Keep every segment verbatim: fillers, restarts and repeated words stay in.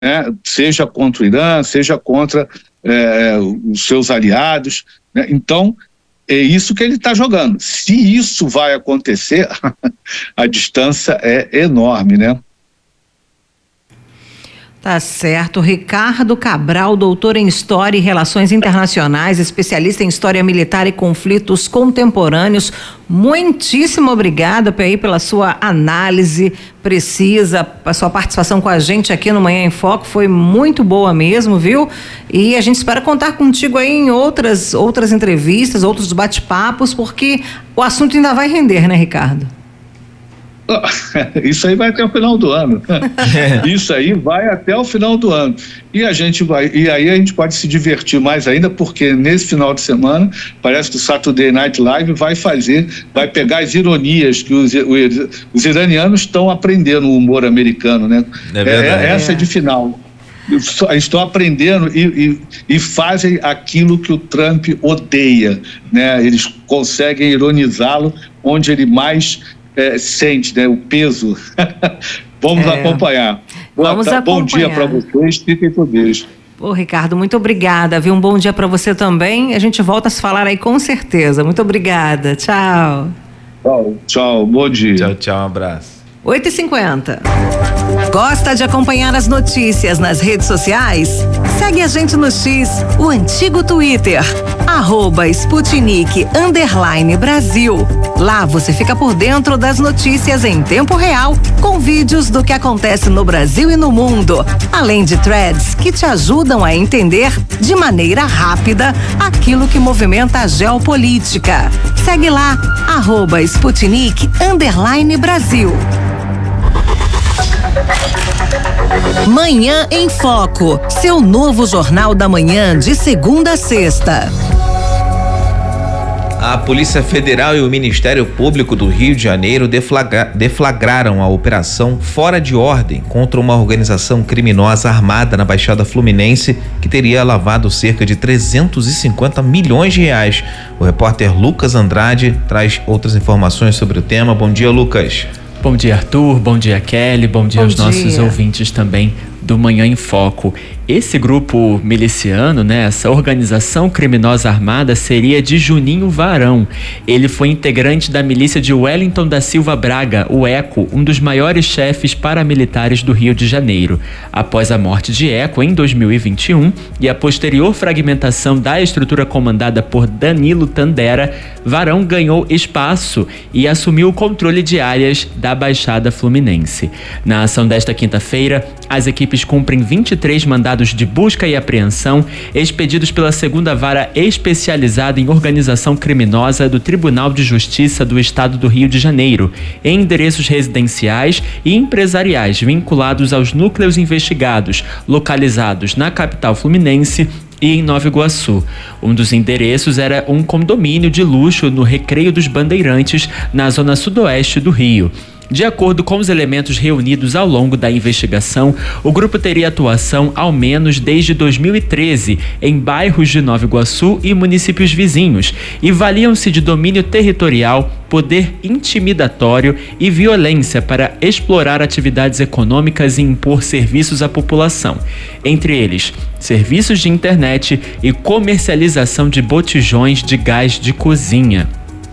né, seja contra o Irã, seja contra é, os seus aliados, né? Então, é isso que ele está jogando. Se isso vai acontecer, a distância é enorme, né? Tá certo. Ricardo Cabral, doutor em História e Relações Internacionais, especialista em História Militar e Conflitos Contemporâneos. Muitíssimo obrigada aí pela sua análise precisa, a sua participação com a gente aqui no Manhã em Foco foi muito boa mesmo, viu? E a gente espera contar contigo aí em outras, outras entrevistas, outros bate-papos, porque o assunto ainda vai render, né, Ricardo? Isso aí vai até o final do ano. Isso aí vai até o final do ano. E a gente vai, e aí a gente pode se divertir mais ainda, porque nesse final de semana parece que o Saturday Night Live vai fazer, vai pegar as ironias que os, os, os iranianos estão aprendendo o humor americano, né? É verdade. É, essa é de final. Estão aprendendo e, e, e fazem aquilo que o Trump odeia, né? Eles conseguem ironizá-lo onde ele mais É, sente, né, o peso. Vamos é. acompanhar. Vamos Boa, acompanhar. Bom dia para vocês, fiquem com Deus. Ô, Ricardo, muito obrigada, viu? Um bom dia para você também. A gente volta a se falar aí com certeza. Muito obrigada. Tchau. Tchau, tchau. Bom dia. Tchau, tchau. Um abraço. oito e cinquenta. Gosta de acompanhar as notícias nas redes sociais? Segue a gente no X, o antigo Twitter, arroba Sputnik underline Brasil. Lá você fica por dentro das notícias em tempo real, com vídeos do que acontece no Brasil e no mundo, além de threads que te ajudam a entender de maneira rápida aquilo que movimenta a geopolítica. Segue lá, arroba Sputnik underline Brasil. Manhã em Foco, seu novo jornal da manhã de segunda a sexta. A Polícia Federal e o Ministério Público do Rio de Janeiro deflagra- deflagraram a operação Fora de Ordem contra uma organização criminosa armada na Baixada Fluminense que teria lavado cerca de trezentos e cinquenta milhões de reais. O repórter Lucas Andrade traz outras informações sobre o tema. Bom dia, Lucas. Bom dia, Arthur. Bom dia, Kelly. Bom dia Bom aos dia. nossos ouvintes também do Manhã em Foco. Esse grupo miliciano, né, essa organização criminosa armada seria de Juninho Varão. Ele foi integrante da milícia de Wellington da Silva Braga, o Eco, um dos maiores chefes paramilitares do Rio de Janeiro. Após a morte de Eco em dois mil e vinte e um e a posterior fragmentação da estrutura comandada por Danilo Tandera, Varão ganhou espaço e assumiu o controle de áreas da Baixada Fluminense. Na ação desta quinta-feira, as equipes cumprem vinte e três mandados de busca e apreensão expedidos pela segunda Vara Especializada em Organização Criminosa do Tribunal de Justiça do Estado do Rio de Janeiro, em endereços residenciais e empresariais vinculados aos núcleos investigados, localizados na capital fluminense e em Nova Iguaçu. Um dos endereços era um condomínio de luxo no Recreio dos Bandeirantes, na zona sudoeste do Rio. De acordo com os elementos reunidos ao longo da investigação, o grupo teria atuação ao menos desde dois mil e treze em bairros de Nova Iguaçu e municípios vizinhos e valiam-se de domínio territorial, poder intimidatório e violência para explorar atividades econômicas e impor serviços à população, entre eles serviços de internet e comercialização de botijões de gás de cozinha.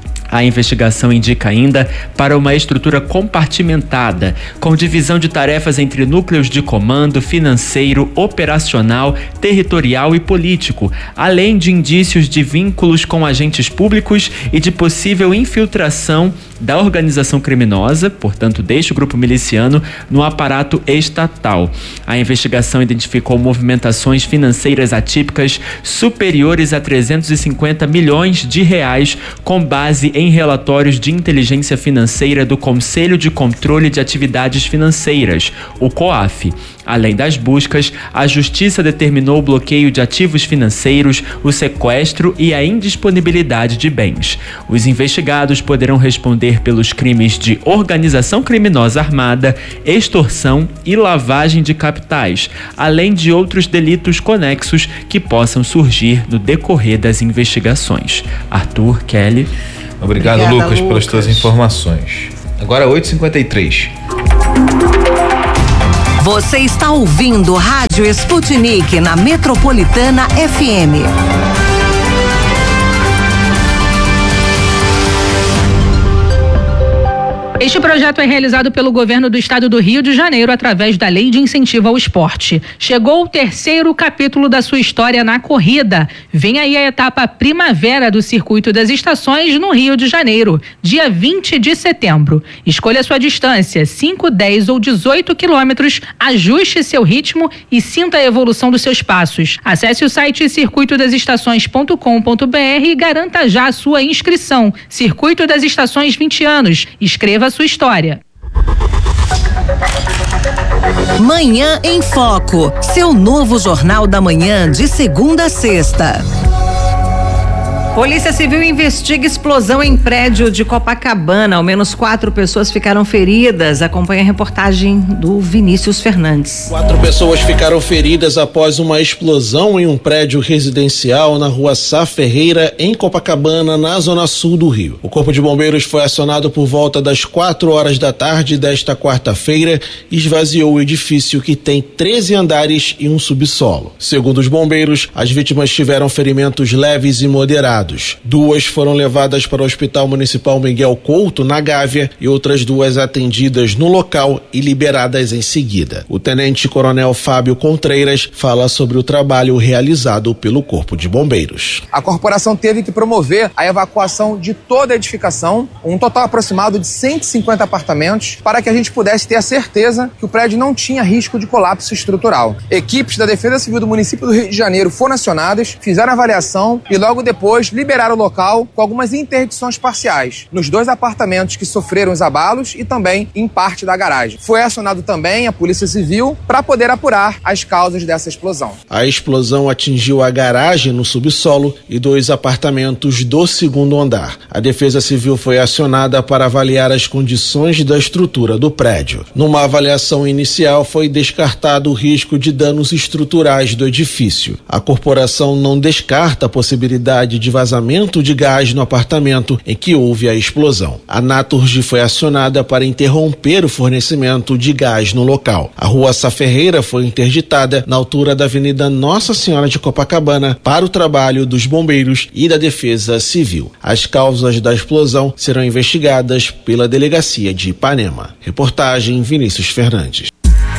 A investigação indica ainda para uma estrutura compartimentada, com divisão de tarefas entre núcleos de comando, financeiro, operacional, territorial e político, além de indícios de vínculos com agentes públicos e de possível infiltração da organização criminosa, portanto deste grupo miliciano, no aparato estatal. A investigação identificou movimentações financeiras atípicas superiores a trezentos e cinquenta milhões de reais, com base em relatórios de inteligência financeira do Conselho de Controle de Atividades Financeiras, o COAF. Além das buscas, a Justiça determinou o bloqueio de ativos financeiros, o sequestro e a indisponibilidade de bens. Os investigados poderão responder pelos crimes de organização criminosa armada, extorsão e lavagem de capitais, além de outros delitos conexos que possam surgir no decorrer das investigações. Arthur, Kelly. Obrigado, Obrigada, Lucas, Lucas, pelas tuas informações. Agora oito e cinquenta e três. Você está ouvindo Rádio Sputnik na Metropolitana F M. Este projeto é realizado pelo governo do estado do Rio de Janeiro através da Lei de Incentivo ao Esporte. Chegou o terceiro capítulo da sua história na corrida. Vem aí a etapa Primavera do Circuito das Estações no Rio de Janeiro, dia vinte de setembro. Escolha sua distância, cinco, dez ou dezoito quilômetros, ajuste seu ritmo e sinta a evolução dos seus passos. Acesse o site circuito das estações ponto com ponto b r e garanta já a sua inscrição. Circuito das Estações vinte anos. Escreva a sua história. Manhã em Foco, seu novo jornal da manhã de segunda a sexta. Polícia Civil investiga explosão em prédio de Copacabana. Ao menos quatro pessoas ficaram feridas. Acompanhe a reportagem do Vinícius Fernandes. Quatro pessoas ficaram feridas após uma explosão em um prédio residencial na rua Sá Ferreira, em Copacabana, na zona sul do Rio. O Corpo de Bombeiros foi acionado por volta das quatro horas da tarde desta quarta-feira e esvaziou o edifício, que tem treze andares e um subsolo. Segundo os bombeiros, as vítimas tiveram ferimentos leves e moderados. Duas foram levadas para o Hospital Municipal Miguel Couto, na Gávea, e outras duas atendidas no local e liberadas em seguida. O tenente-coronel Fábio Contreiras fala sobre o trabalho realizado pelo Corpo de Bombeiros. A corporação teve que promover a evacuação de toda a edificação, um total aproximado de cento e cinquenta apartamentos, para que a gente pudesse ter a certeza que o prédio não tinha risco de colapso estrutural. Equipes da Defesa Civil do município do Rio de Janeiro foram acionadas, fizeram a avaliação e logo depois liberaram o local com algumas interdições parciais nos dois apartamentos que sofreram os abalos e também em parte da garagem. Foi acionado também a Polícia Civil para poder apurar as causas dessa explosão. A explosão atingiu a garagem no subsolo e dois apartamentos do segundo andar. A Defesa Civil foi acionada para avaliar as condições da estrutura do prédio. Numa avaliação inicial, foi descartado o risco de danos estruturais do edifício. A corporação não descarta a possibilidade de vazamento de gás no apartamento em que houve a explosão. A Naturgy foi acionada para interromper o fornecimento de gás no local. A rua Sá Ferreira foi interditada na altura da Avenida Nossa Senhora de Copacabana para o trabalho dos bombeiros e da Defesa Civil. As causas da explosão serão investigadas pela Delegacia de Ipanema. Reportagem Vinícius Fernandes.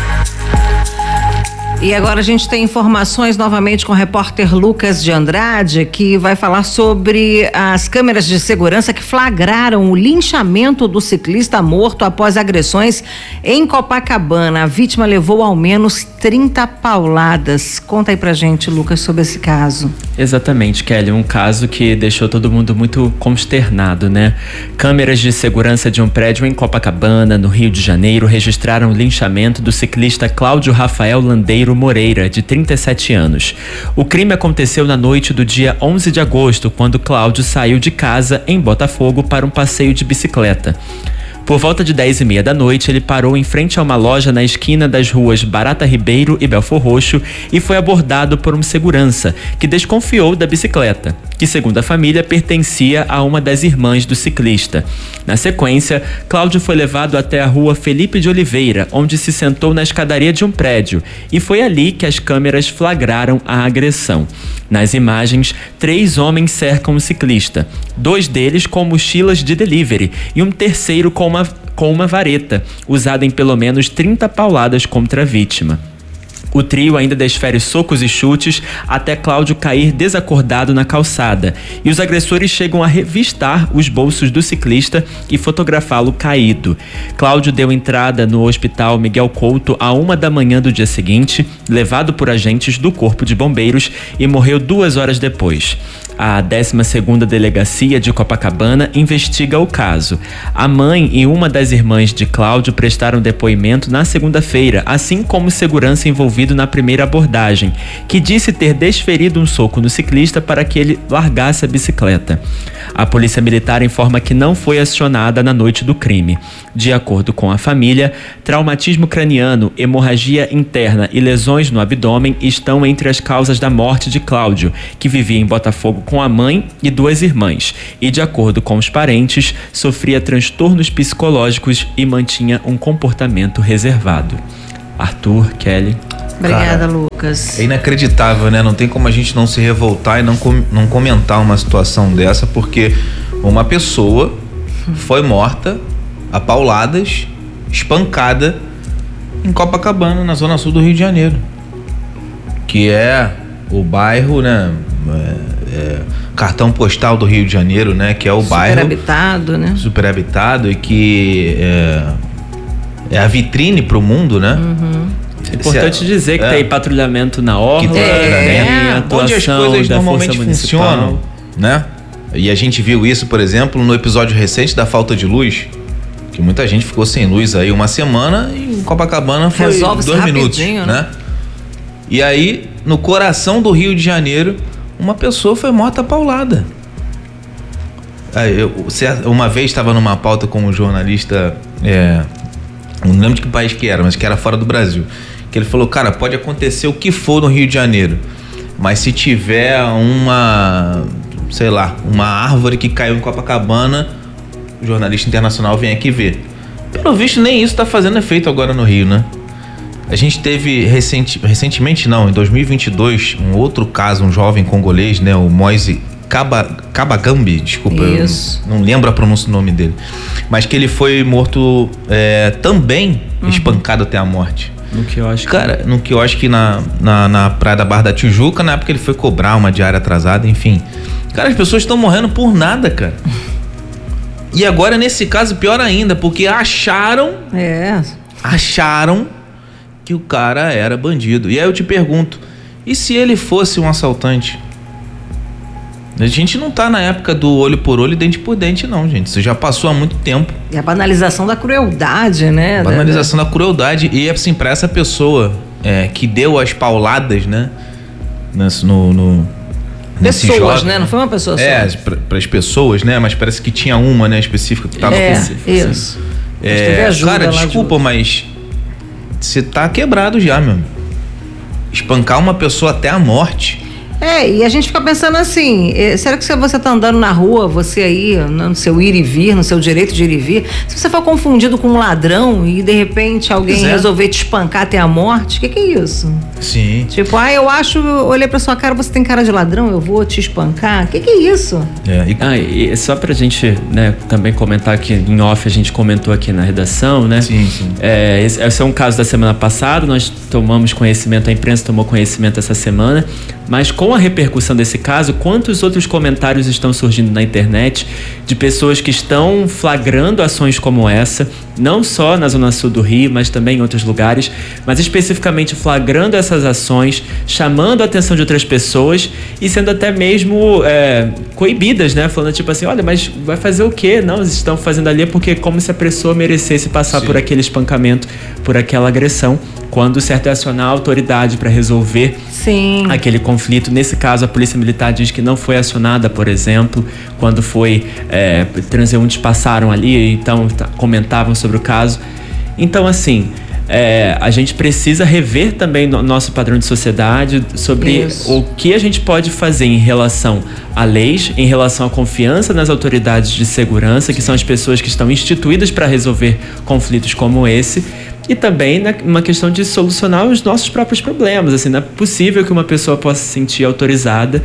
E agora a gente tem informações novamente com o repórter Lucas de Andrade, que vai falar sobre as câmeras de segurança que flagraram o linchamento do ciclista morto após agressões em Copacabana. A vítima levou ao menos trinta pauladas. Conta aí pra gente, Lucas, sobre esse caso. Exatamente, Kelly, um caso que deixou todo mundo muito consternado, né? Câmeras de segurança de um prédio em Copacabana, no Rio de Janeiro, registraram o linchamento do ciclista Cláudio Rafael Landeiro Moreira, de trinta e sete anos. O crime aconteceu na noite do dia onze de agosto, quando Cláudio saiu de casa em Botafogo para um passeio de bicicleta. Por volta de dez e meia da noite, ele parou em frente a uma loja na esquina das ruas Barata Ribeiro e Belfor Roxo e foi abordado por um segurança, que desconfiou da bicicleta, que, segundo a família, pertencia a uma das irmãs do ciclista. Na sequência, Cláudio foi levado até a rua Felipe de Oliveira, onde se sentou na escadaria de um prédio, e foi ali que as câmeras flagraram a agressão. Nas imagens, três homens cercam o ciclista, dois deles com mochilas de delivery e um terceiro com uma, com uma vareta, usada em pelo menos trinta pauladas contra a vítima. O trio ainda desfere socos e chutes até Cláudio cair desacordado na calçada, e os agressores chegam a revistar os bolsos do ciclista e fotografá-lo caído. Cláudio deu entrada no Hospital Miguel Couto a uma da manhã do dia seguinte, levado por agentes do Corpo de Bombeiros, e morreu duas horas depois. A décima segunda Delegacia de Copacabana investiga o caso. A mãe e uma das irmãs de Cláudio prestaram depoimento na segunda-feira, assim como o segurança envolvido na primeira abordagem, que disse ter desferido um soco no ciclista para que ele largasse a bicicleta. A Polícia Militar informa que não foi acionada na noite do crime. De acordo com a família, traumatismo craniano, hemorragia interna e lesões no abdômen estão entre as causas da morte de Cláudio, que vivia em Botafogo com a mãe e duas irmãs, e, de acordo com os parentes, sofria transtornos psicológicos e mantinha um comportamento reservado. Arthur, Kelly. Obrigada, Cara, Lucas. É inacreditável, né? Não tem como a gente não se revoltar e não, com, não comentar uma situação dessa, porque uma pessoa foi morta a pauladas, espancada em Copacabana, na zona sul do Rio de Janeiro, que é o bairro, né? É, é, cartão postal do Rio de Janeiro, né? Que é o super bairro superhabitado, né? Superhabitado e que é, é a vitrine pro mundo, né? Uhum. É importante dizer que é. tem patrulhamento na orla, Que tem tem é. atuação onde as coisas da normalmente Força Municipal. funcionam, né? E a gente viu isso, por exemplo, no episódio recente da falta de luz, que muita gente ficou sem luz aí uma semana e em Copacabana foi Resolve-se dois minutos, rapidinho, né? E aí, no coração do Rio de Janeiro, uma pessoa foi morta a paulada. Aí, eu, uma vez estava numa pauta com um jornalista, é, não lembro de que país que era, mas que era fora do Brasil, que ele falou, cara, pode acontecer o que for no Rio de Janeiro, mas se tiver uma, sei lá, uma árvore que caiu em Copacabana, o jornalista internacional vem aqui ver. Pelo visto, nem isso está fazendo efeito agora no Rio, né? A gente teve recenti, recentemente, não, em dois mil e vinte e dois, um outro caso, um jovem congolês, né, o Moise Kaba, Kabagambi, desculpa, Isso. eu não lembro a pronúncia do nome dele, mas que ele foi morto é, também uhum. espancado até a morte. No quiosque. Cara, no quiosque na, na, na praia da Barra da Tijuca, na época ele foi cobrar uma diária atrasada, enfim. Cara, as pessoas estão morrendo por nada, cara. E agora, nesse caso, pior ainda, porque acharam... É. Acharam que o cara era bandido. E aí eu te pergunto, e se ele fosse um assaltante? A gente não tá na época do olho por olho e dente por dente, não, gente. Isso já passou há muito tempo. E a banalização da crueldade, né? A banalização da, da crueldade. E assim, pra essa pessoa é, que deu as pauladas, né? No... no pessoas, jovem, né? Não foi uma pessoa só. É, para as pessoas, né? Mas parece que tinha uma, né, específica que tava é, com isso. Assim. É, cara, desculpa, de mas você tá quebrado já, meu. Espancar uma pessoa até a morte. É, e a gente fica pensando assim, será que se você tá andando na rua, você aí, no seu ir e vir, no seu direito de ir e vir, se você for confundido com um ladrão e de repente alguém é. resolver te espancar até a morte, o que que é isso? Sim. Tipo, ah, eu acho, eu olhei pra sua cara, você tem cara de ladrão, eu vou te espancar, o que que é isso? É, e... Ah, e só pra gente, né, também comentar que em off a gente comentou aqui na redação, né? Sim, sim. É, esse, esse é um caso da semana passada, nós tomamos conhecimento, a imprensa tomou conhecimento essa semana, mas com a repercussão desse caso, quantos outros comentários estão surgindo na internet de pessoas que estão flagrando ações como essa, não só na zona sul do Rio, mas também em outros lugares, mas especificamente flagrando essas ações, chamando a atenção de outras pessoas e sendo até mesmo é, coibidas, né? Falando tipo assim, olha, mas vai fazer o quê? Não, eles estão fazendo ali porque como se a pessoa merecesse passar Sim. por aquele espancamento, por aquela agressão, quando certo é acionar a autoridade para resolver Sim. aquele conflito. Nesse caso, a Polícia Militar diz que não foi acionada, por exemplo, quando foi é, transeuntes passaram ali, então tá, comentavam sobre o caso. Então, assim, é, a gente precisa rever também no nosso padrão de sociedade sobre Isso. o que a gente pode fazer em relação a leis, em relação à confiança nas autoridades de segurança, que são as pessoas que estão instituídas para resolver conflitos como esse. E também uma questão de solucionar os nossos próprios problemas. Assim, não é possível que uma pessoa possa se sentir autorizada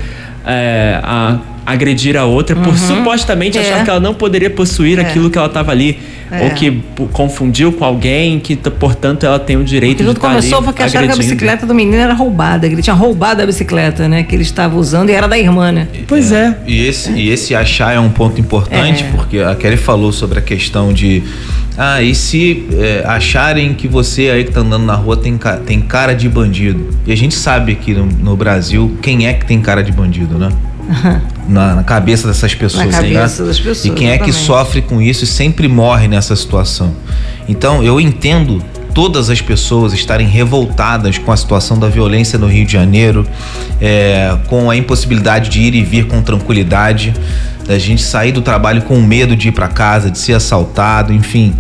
é, a agredir a outra uhum. por supostamente é. achar que ela não poderia possuir é. aquilo que ela estava ali. É. Ou que p- confundiu com alguém, que portanto ela tem o direito de estar ali. Começou porque acharam que a bicicleta do menino era roubada, que ele tinha roubado a bicicleta, né? Que ele estava usando e era da irmã, né? Pois é. é. E, esse, e esse achar é um ponto importante, é. porque a Kelly falou sobre a questão de ah, e se é, acharem que você aí que tá andando na rua tem, tem cara de bandido? E a gente sabe aqui no, no Brasil quem é que tem cara de bandido, né? Na, na cabeça dessas pessoas, na cabeça né? das pessoas, e quem é que exatamente. sofre com isso e sempre morre nessa situação. Então eu entendo todas as pessoas estarem revoltadas com a situação da violência no Rio de Janeiro, é, com a impossibilidade de ir e vir com tranquilidade, da gente sair do trabalho com medo de ir para casa, de ser assaltado, enfim,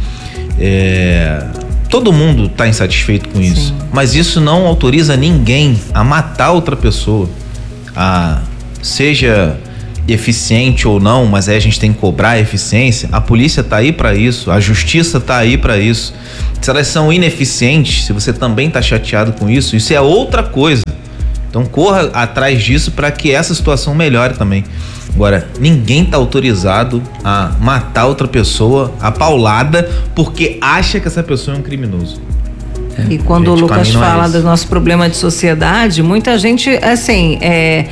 é, todo mundo está insatisfeito com isso. Sim. Mas isso não autoriza ninguém a matar outra pessoa, a seja eficiente ou não, mas aí a gente tem que cobrar a eficiência. A polícia tá aí para isso, a justiça tá aí para isso. Se elas são ineficientes, se você também tá chateado com isso, isso é outra coisa. Então corra atrás disso para que essa situação melhore também. Agora, ninguém tá autorizado a matar outra pessoa a paulada porque acha que essa pessoa é um criminoso. É, e quando gente, o Lucas fala é do nosso problema de sociedade, muita gente, assim, é,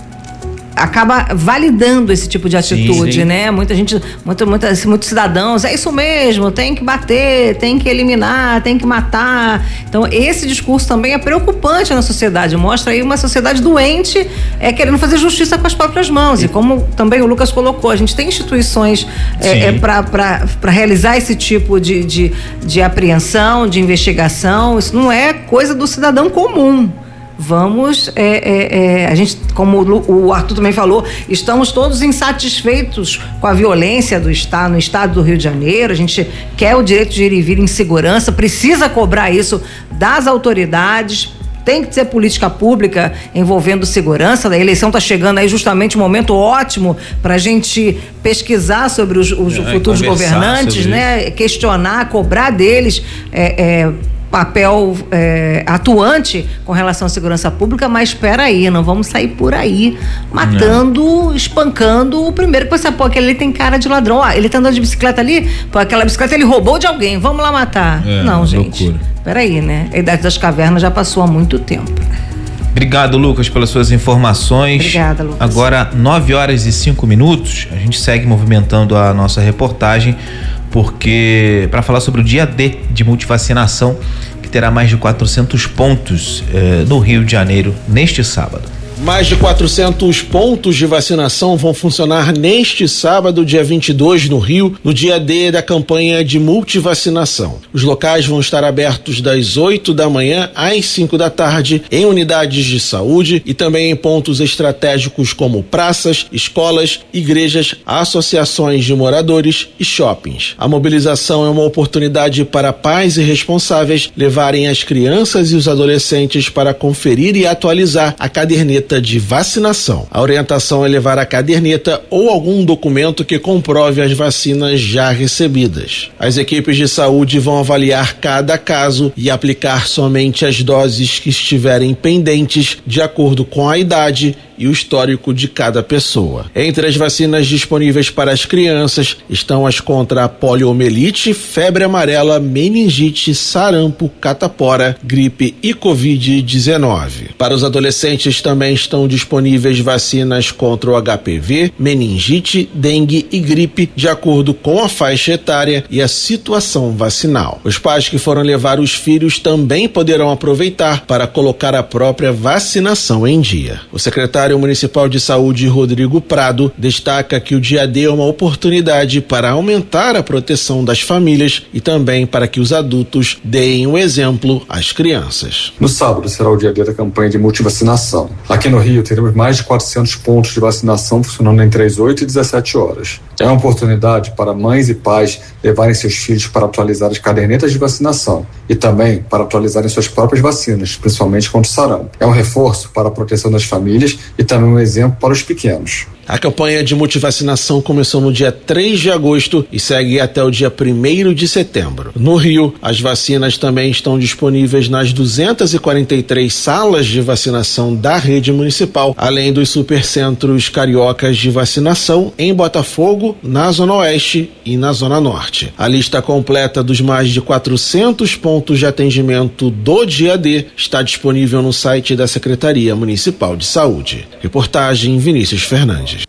acaba validando esse tipo de atitude, sim, sim. né? Muita gente, muito, muita, muitos cidadãos, é isso mesmo, tem que bater, tem que eliminar, tem que matar. Então, esse discurso também é preocupante na sociedade, mostra aí uma sociedade doente, é, querendo fazer justiça com as próprias mãos. E como também o Lucas colocou, a gente tem instituições é, é, para realizar esse tipo de, de, de apreensão, de investigação. Isso não é coisa do cidadão comum. Vamos, é, é, é, a gente, como o Arthur também falou, estamos todos insatisfeitos com a violência do Estado, no Estado do Rio de Janeiro. A gente quer o direito de ir e vir em segurança, precisa cobrar isso das autoridades. Tem que ser política pública envolvendo segurança. A eleição está chegando aí justamente um momento ótimo para a gente pesquisar sobre os, os é, futuros governantes, né? Questionar, cobrar deles é, é, papel é, atuante com relação à segurança pública, mas espera aí, não vamos sair por aí matando, não. espancando o primeiro que você, pô, aquele ali tem cara de ladrão, ó, ele tá andando de bicicleta ali, pô, aquela bicicleta ele roubou de alguém, vamos lá matar. É, não, gente, loucura. Espera aí, né? A Idade das Cavernas já passou há muito tempo. Obrigado, Lucas, pelas suas informações. Obrigada, Lucas. Agora, nove horas e cinco minutos, a gente segue movimentando a nossa reportagem, porque para falar sobre o dia D de multivacinação, que terá mais de quatrocentos pontos eh, no Rio de Janeiro neste sábado. Mais de quatrocentos pontos de vacinação vão funcionar neste sábado, dia vinte e dois, no Rio, no dia D da campanha de multivacinação. Os locais vão estar abertos das oito da manhã às cinco da tarde, em unidades de saúde e também em pontos estratégicos como praças, escolas, igrejas, associações de moradores e shoppings. A mobilização é uma oportunidade para pais e responsáveis levarem as crianças e os adolescentes para conferir e atualizar a caderneta de vacinação. A orientação é levar a caderneta ou algum documento que comprove as vacinas já recebidas. As equipes de saúde vão avaliar cada caso e aplicar somente as doses que estiverem pendentes de acordo com a idade e o histórico de cada pessoa. Entre as vacinas disponíveis para as crianças estão as contra a poliomielite, febre amarela, meningite, sarampo, catapora, gripe e covid dezenove. Para os adolescentes também estão disponíveis vacinas contra o H P V, meningite, dengue e gripe, de acordo com a faixa etária e a situação vacinal. Os pais que foram levar os filhos também poderão aproveitar para colocar a própria vacinação em dia. O secretário Municipal de Saúde, Rodrigo Prado, destaca que o dia D é uma oportunidade para aumentar a proteção das famílias e também para que os adultos deem o exemplo às crianças. No sábado será o dia D da campanha de multivacinação. Aqui no Rio teremos mais de quatrocentos pontos de vacinação funcionando entre as oito e dezessete horas. É uma oportunidade para mães e pais levarem seus filhos para atualizar as cadernetas de vacinação e também para atualizarem suas próprias vacinas, principalmente contra o sarampo. É um reforço para a proteção das famílias e também um exemplo para os pequenos. A campanha de multivacinação começou no dia três de agosto e segue até o dia primeiro de setembro. No Rio, as vacinas também estão disponíveis nas duzentas e quarenta e três salas de vacinação da rede municipal, além dos supercentros cariocas de vacinação em Botafogo, na Zona Oeste e na Zona Norte. A lista completa dos mais de quatrocentos pontos de atendimento do dia D está disponível no site da Secretaria Municipal de Saúde. Reportagem Vinícius Fernandes.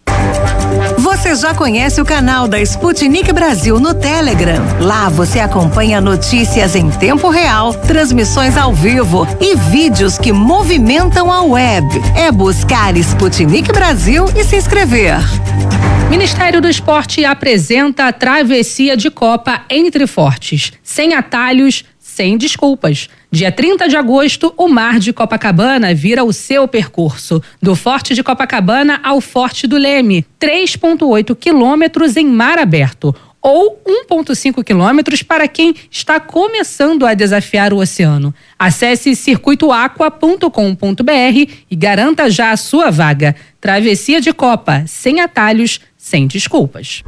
Você já conhece o canal da Sputnik Brasil no Telegram? Lá você acompanha notícias em tempo real, transmissões ao vivo e vídeos que movimentam a web. É buscar Sputnik Brasil e se inscrever. Ministério do Esporte apresenta a travessia de Copa Entre Fortes, sem atalhos, sem desculpas. Dia trinta de agosto, o Mar de Copacabana vira o seu percurso. Do Forte de Copacabana ao Forte do Leme. três vírgula oito quilômetros em mar aberto. ou um vírgula cinco quilômetros para quem está começando a desafiar o oceano. Acesse circuito aqua ponto com ponto br e garanta já a sua vaga. Travessia de Copa, sem atalhos, sem desculpas.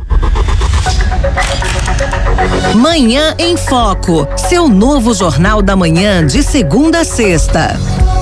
Manhã em Foco, seu novo Jornal da Manhã de segunda a sexta.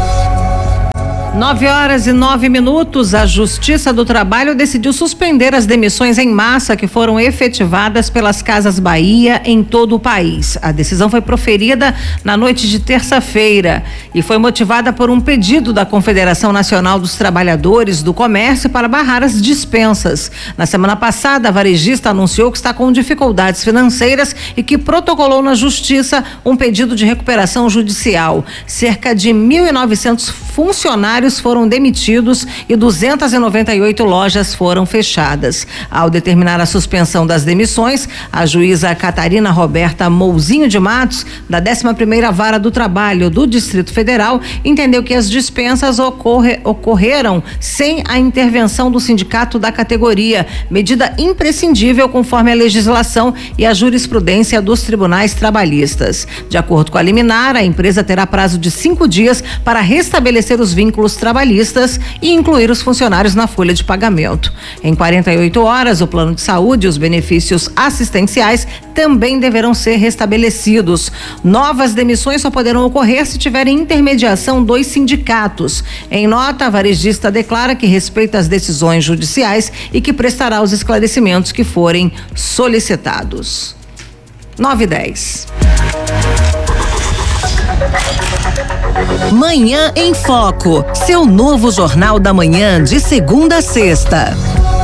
Nove horas e nove minutos, a Justiça do Trabalho decidiu suspender as demissões em massa que foram efetivadas pelas Casas Bahia em todo o país. A decisão foi proferida na noite de terça-feira e foi motivada por um pedido da Confederação Nacional dos Trabalhadores do Comércio para barrar as dispensas. Na semana passada, a varejista anunciou que está com dificuldades financeiras e que protocolou na Justiça um pedido de recuperação judicial. Cerca de mil e novecentos funcionários foram demitidos e duzentas e noventa e oito lojas foram fechadas. Ao determinar a suspensão das demissões, a juíza Catarina Roberta Mouzinho de Matos, da décima primeira Vara do Trabalho do Distrito Federal, entendeu que as dispensas ocorre, ocorreram sem a intervenção do sindicato da categoria, medida imprescindível conforme a legislação e a jurisprudência dos tribunais trabalhistas. De acordo com a liminar, a empresa terá prazo de cinco dias para restabelecer os vínculos trabalhistas e incluir os funcionários na folha de pagamento. Em quarenta e oito horas, o plano de saúde e os benefícios assistenciais também deverão ser restabelecidos. Novas demissões só poderão ocorrer se tiverem intermediação dos sindicatos. Em nota, a varejista declara que respeita as decisões judiciais e que prestará os esclarecimentos que forem solicitados. nove e dez. Manhã em Foco, seu novo Jornal da Manhã de segunda a sexta.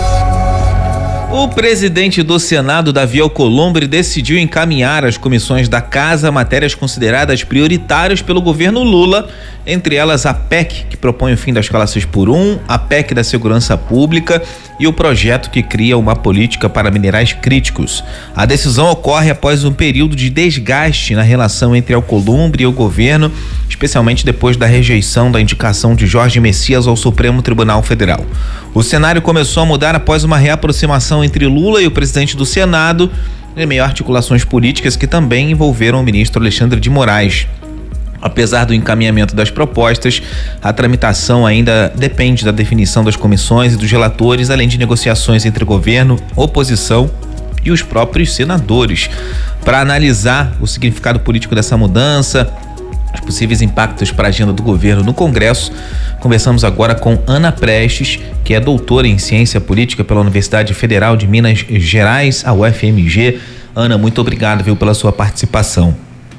O presidente do Senado, Davi Alcolumbre, decidiu encaminhar às comissões da Casa matérias consideradas prioritárias pelo governo Lula, entre elas a P E C, que propõe o fim da escala seis por um, a P E C da Segurança Pública e o projeto que cria uma política para minerais críticos. A decisão ocorre após um período de desgaste na relação entre Alcolumbre e o governo, especialmente depois da rejeição da indicação de Jorge Messias ao Supremo Tribunal Federal. O cenário começou a mudar após uma reaproximação entre Lula e o presidente do Senado, em meio a articulações políticas que também envolveram o ministro Alexandre de Moraes. Apesar do encaminhamento das propostas, a tramitação ainda depende da definição das comissões e dos relatores, além de negociações entre governo, oposição e os próprios senadores. Para analisar o significado político dessa mudança, os possíveis impactos para a agenda do governo no Congresso, conversamos agora com Ana Prestes, que é doutora em Ciência Política pela Universidade Federal de Minas Gerais, a U F M G. Ana, muito obrigado, viu, pela sua participação.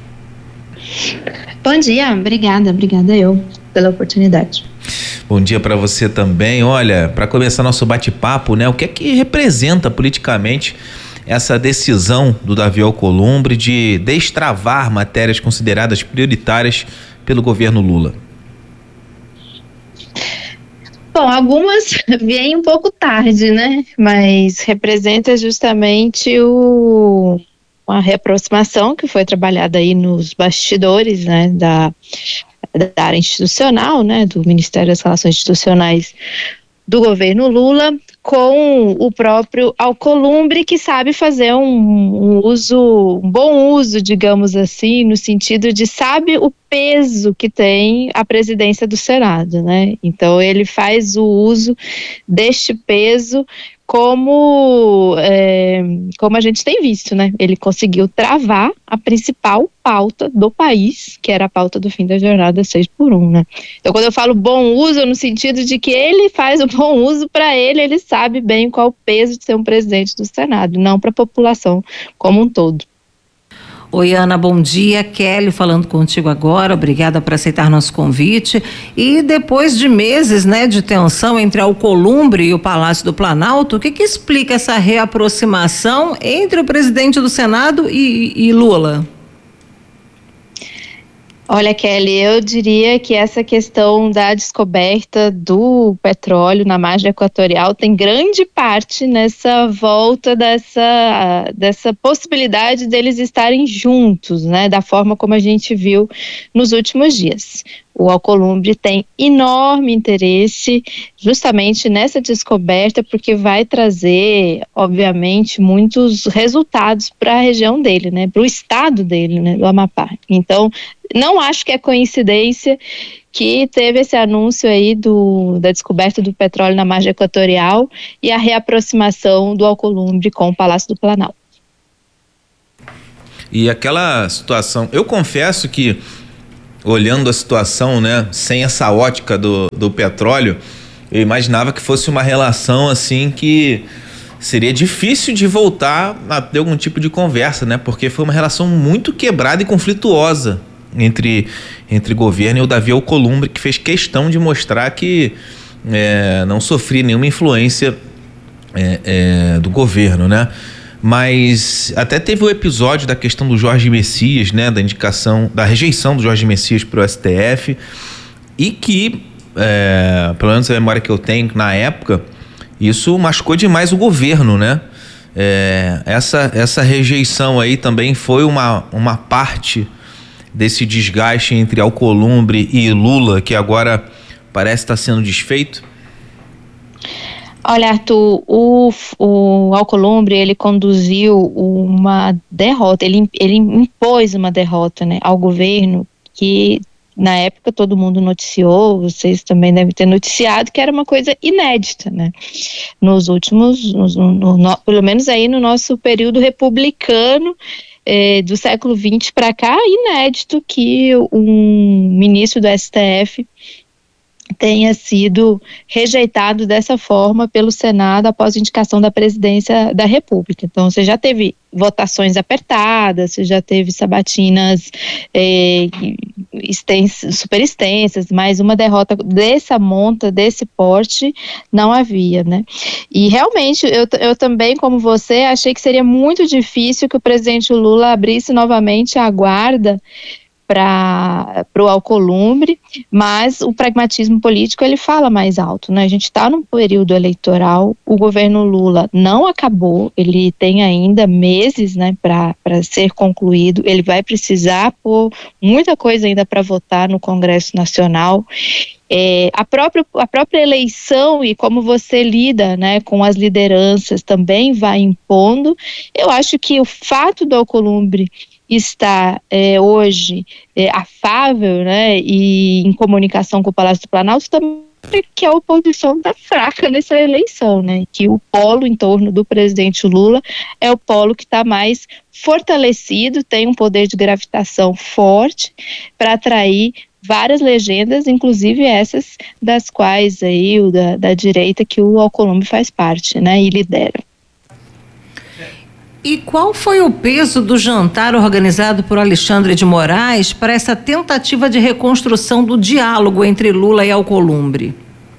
Bom dia, obrigada, obrigada eu pela oportunidade. Bom dia para você também. Olha, para começar nosso bate-papo, né, o que é que representa politicamente essa decisão do Davi Alcolumbre de destravar matérias consideradas prioritárias pelo governo Lula? Bom, algumas vêm um pouco tarde, né? Mas representa justamente o, uma reaproximação que foi trabalhada aí nos bastidores, né? Da, da área institucional, né? Do Ministério das Relações Institucionais do governo Lula, com o próprio Alcolumbre, que sabe fazer um, um uso, um bom uso, digamos assim, no sentido de sabe o peso que tem a presidência do Senado, né? Então ele faz o uso deste peso como, é, como a gente tem visto, né? Ele conseguiu travar a principal pauta do país, que era a pauta do fim da jornada seis por um, né? Então, quando eu falo bom uso, no sentido de que ele faz o bom uso para ele, ele sabe bem qual o peso de ser um presidente do Senado, não para a população como um todo. Oi, Ana, bom dia. Kelly falando contigo agora, obrigada por aceitar nosso convite. E depois de meses, né, de tensão entre Alcolumbre e o Palácio do Planalto, o que que explica essa reaproximação entre o presidente do Senado e, e Lula? Olha, Kelly, eu diria que essa questão da descoberta do petróleo na margem equatorial tem grande parte nessa volta dessa, dessa possibilidade deles estarem juntos, né, da forma como a gente viu nos últimos dias. O Alcolumbre tem enorme interesse justamente nessa descoberta, porque vai trazer, obviamente, muitos resultados para a região dele, né, para o estado dele, né, do Amapá. Então, não acho que é coincidência que teve esse anúncio aí do, da descoberta do petróleo na margem equatorial e a reaproximação do Alcolumbre com o Palácio do Planalto. E aquela situação, eu confesso que, olhando a situação, né, sem essa ótica do, do petróleo, eu imaginava que fosse uma relação assim que seria difícil de voltar a ter algum tipo de conversa, né, porque foi uma relação muito quebrada e conflituosa entre, entre governo e o Davi Alcolumbre, que fez questão de mostrar que é, não sofria nenhuma influência é, é, do governo, né? Mas até teve o episódio da questão do Jorge Messias, né, da indicação, da rejeição do Jorge Messias para o S T F, e que, é, pelo menos a memória que eu tenho, na época, isso machucou demais o governo, né? É, essa, essa rejeição aí também foi uma, uma parte desse desgaste entre Alcolumbre e Lula, que agora parece estar sendo desfeito? Olha, Arthur, o, o Alcolumbre, ele conduziu uma derrota, ele, ele impôs uma derrota, né, ao governo, que na época todo mundo noticiou, vocês também devem ter noticiado, que era uma coisa inédita, né, nos últimos, nos, no, no, pelo menos aí no nosso período republicano, eh, do século vinte para cá, inédito que um ministro do S T F tenha sido rejeitado dessa forma pelo Senado após indicação da presidência da República. Então, você já teve votações apertadas, você já teve sabatinas é, extensas, super extensas, mas uma derrota dessa monta, desse porte, não havia, né? E realmente, eu, eu também, como você, achei que seria muito difícil que o presidente Lula abrisse novamente a guarda para o Alcolumbre, mas o pragmatismo político ele fala mais alto, né? A gente está num período eleitoral, o governo Lula não acabou, ele tem ainda meses, né, para ser concluído, ele vai precisar pôr muita coisa ainda para votar no Congresso Nacional. É, a, própria, a própria eleição e como você lida, né, com as lideranças também vai impondo. Eu acho que o fato do Alcolumbre está é, hoje é, afável, né, e em comunicação com o Palácio do Planalto também, que a oposição está fraca nessa eleição, né, que o polo em torno do presidente Lula é o polo que está mais fortalecido, tem um poder de gravitação forte para atrair várias legendas, inclusive essas das quais aí o da, da direita que o Alcolumbre faz parte, né, e lidera. E qual foi o peso do jantar organizado por Alexandre de Moraes para essa tentativa de reconstrução do diálogo entre Lula e Alcolumbre?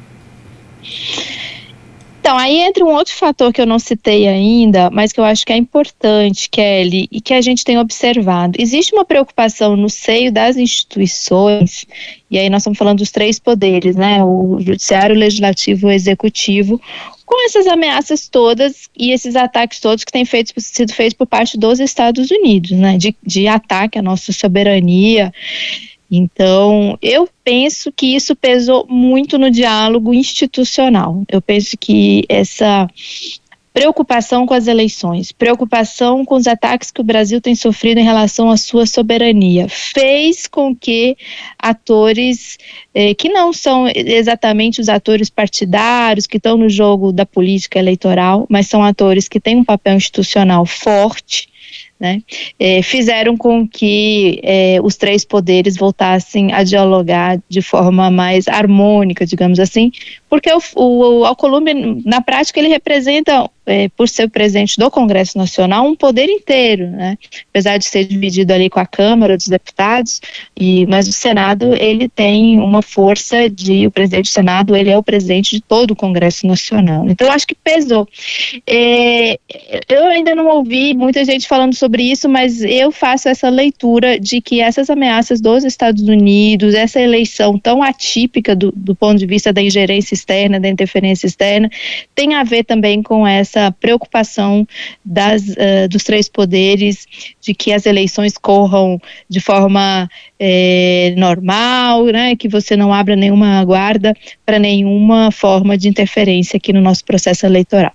Então, aí entra um outro fator que eu não citei ainda, mas que eu acho que é importante, Kelly, e que a gente tem observado. Existe uma preocupação no seio das instituições, e aí nós estamos falando dos três poderes, né? O judiciário, o legislativo e o executivo, com essas ameaças todas e esses ataques todos que têm feito, sido feitos por parte dos Estados Unidos, né? De, de ataque à nossa soberania. Então, eu penso que isso pesou muito no diálogo institucional. Eu penso que essa preocupação com as eleições, preocupação com os ataques que o Brasil tem sofrido em relação à sua soberania, fez com que atores eh, que não são exatamente os atores partidários, que estão no jogo da política eleitoral, mas são atores que têm um papel institucional forte, né, eh, fizeram com que eh, os três poderes voltassem a dialogar de forma mais harmônica, digamos assim, porque o, o, o Alcolumbre, na prática, ele representa, eh, por ser o presidente do Congresso Nacional, um poder inteiro, né, apesar de ser dividido ali com a Câmara dos Deputados, e, mas o Senado, ele tem uma força de, o presidente do Senado, ele é o presidente de todo o Congresso Nacional, então eu acho que pesou. Eh, eu ainda não ouvi muita gente falando sobre sobre isso, mas eu faço essa leitura de que essas ameaças dos Estados Unidos, essa eleição tão atípica do, do ponto de vista da ingerência externa, da interferência externa, tem a ver também com essa essa preocupação das, uh, dos três poderes de que as eleições corram de forma é, normal, né, que você não abra nenhuma guarda para nenhuma forma de interferência aqui no nosso processo eleitoral.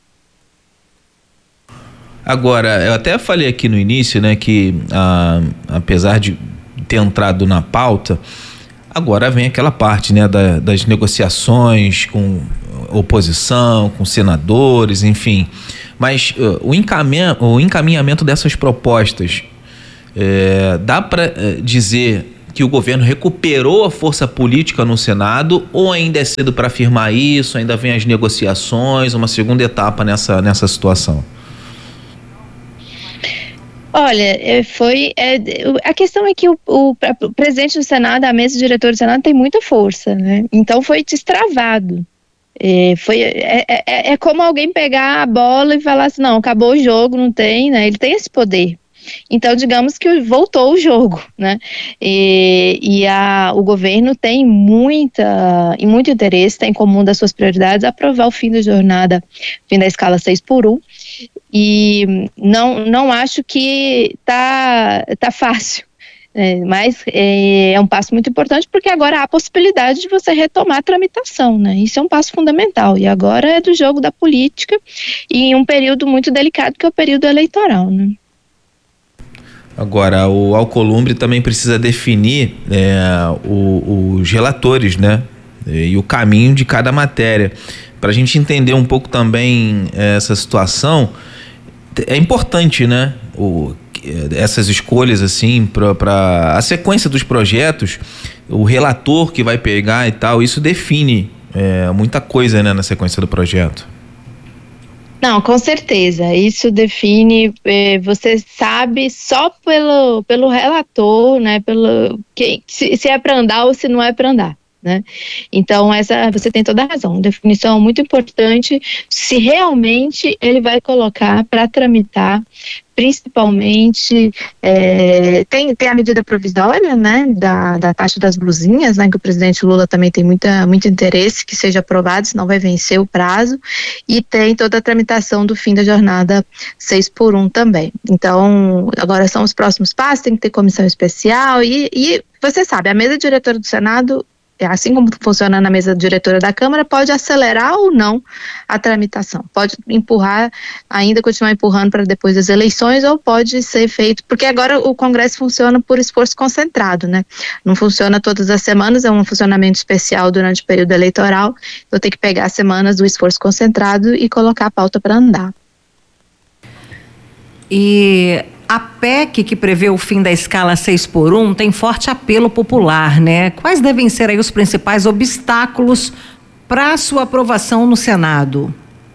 Agora, eu até falei aqui no início, né, que ah, apesar de ter entrado na pauta, agora vem aquela parte, né, da, das negociações com oposição, com senadores, enfim. Mas uh, o, encaminha, o encaminhamento dessas propostas, é, dá para uh, dizer que o governo recuperou a força política no Senado, ou ainda é cedo para afirmar isso, ainda vem as negociações, uma segunda etapa nessa, nessa situação? Olha, foi, é, a questão é que o, o, o presidente do Senado, a mesa diretora do Senado tem muita força, né? Então foi destravado. É, foi, é, é, é como alguém pegar a bola e falar assim, não, acabou o jogo, não tem, né? Ele tem esse poder. Então, digamos que voltou o jogo, né? E, e a, o governo tem muita, e muito interesse, tem como uma das suas prioridades aprovar o fim da jornada, fim da escala seis por um. E não, não acho que tá, tá fácil, é, mas é, é um passo muito importante, porque agora há a possibilidade de você retomar a tramitação, né? Isso é um passo fundamental, e agora é do jogo da política, e em um período muito delicado, que é o período eleitoral, né? Agora, o Alcolumbre também precisa definir é, o, os relatores, né? E o caminho de cada matéria. Para a gente entender um pouco também essa situação, é importante, né? O, essas escolhas, assim, para a sequência dos projetos, o relator que vai pegar e tal, isso define é, muita coisa, né, na sequência do projeto. Não, com certeza, isso define, eh, você sabe só pelo, pelo relator, né, pelo, que, se, se é para andar ou se não é para andar, né? Então, essa, você tem toda a razão, definição muito importante, se realmente ele vai colocar para tramitar, principalmente, é, tem, tem a medida provisória, né, da, da taxa das blusinhas, né, que o presidente Lula também tem muita, muito interesse que seja aprovado, senão vai vencer o prazo, e tem toda a tramitação do fim da jornada seis por um também. Então, agora são os próximos passos, tem que ter comissão especial, e, e você sabe, a mesa diretora do Senado, assim como funciona na mesa diretora da Câmara, pode acelerar ou não a tramitação, pode empurrar, ainda continuar empurrando para depois das eleições, ou pode ser feito, porque agora o Congresso funciona por esforço concentrado, né? Não funciona todas as semanas, é um funcionamento especial durante o período eleitoral, então tem que pegar as semanas do esforço concentrado e colocar a pauta para andar. E a P E C que prevê o fim da escala seis por um tem forte apelo popular, né? Quais devem ser aí os principais obstáculos para sua aprovação no Senado?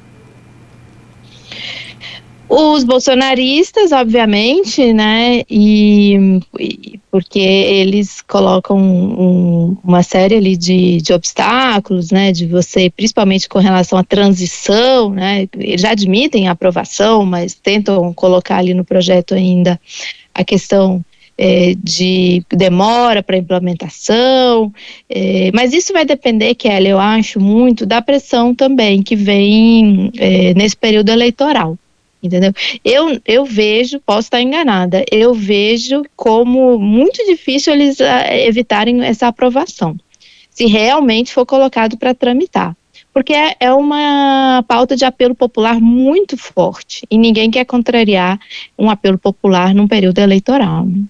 Os bolsonaristas, obviamente, né, e, e porque eles colocam um, uma série ali de, de obstáculos, né, de você, principalmente com relação à transição, né, eles já admitem a aprovação, mas tentam colocar ali no projeto ainda a questão é, de demora para implementação, é, mas isso vai depender, Kelly, eu acho muito, da pressão também que vem é, nesse período eleitoral. Entendeu? Eu, eu vejo, posso estar enganada, eu vejo como muito difícil eles uh, evitarem essa aprovação, se realmente for colocado para tramitar, porque é, é uma pauta de apelo popular muito forte, e ninguém quer contrariar um apelo popular num período eleitoral. Né?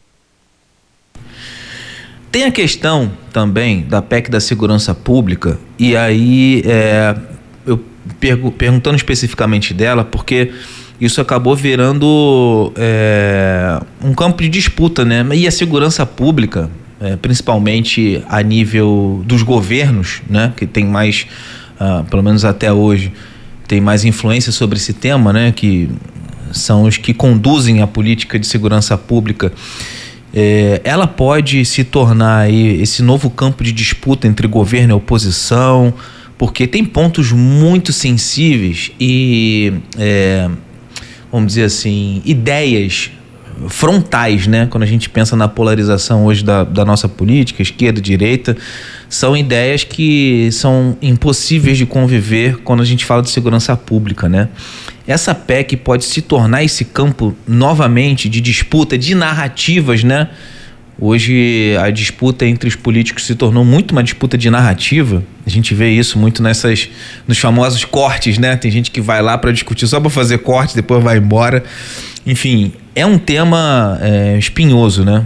Tem a questão também da P E C da segurança pública, e aí é, eu pergu- perguntando especificamente dela, porque isso acabou virando é, um campo de disputa, né? E a segurança pública, é, principalmente a nível dos governos, né? Que tem mais, uh, pelo menos até hoje, tem mais influência sobre esse tema, né? Que são os que conduzem a política de segurança pública. É, ela pode se tornar aí esse novo campo de disputa entre governo e oposição, porque tem pontos muito sensíveis e... É, vamos dizer assim, ideias frontais, né? Quando a gente pensa na polarização hoje da, da nossa política, esquerda, direita, são ideias que são impossíveis de conviver quando a gente fala de segurança pública, né? Essa P E C pode se tornar esse campo novamente de disputa, de narrativas, né? Hoje a disputa entre os políticos se tornou muito uma disputa de narrativa. A gente vê isso muito nessas, nos famosos cortes, né? Tem gente que vai lá para discutir só para fazer corte, depois vai embora. Enfim, é um tema é, espinhoso, né?